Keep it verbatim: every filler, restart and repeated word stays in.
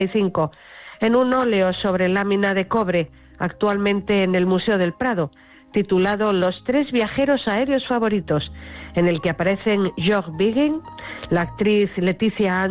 y cinco, en un óleo sobre lámina de cobre, actualmente en el Museo del Prado, titulado Los tres viajeros aéreos favoritos, en el que aparecen George Biggin, la actriz Leticia